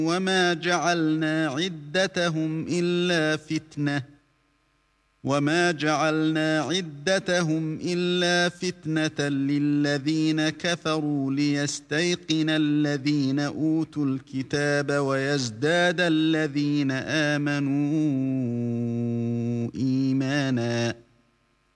وَمَا جَعَلْنَا عِدَّتَهُمْ إِلَّا فِتْنَةً لِلَّذِينَ كَفَرُوا لِيَسْتَيْقِنَ الَّذِينَ أُوتُوا الْكِتَابَ وَيَزْدَادَ الَّذِينَ آمَنُوا إِيمَانًا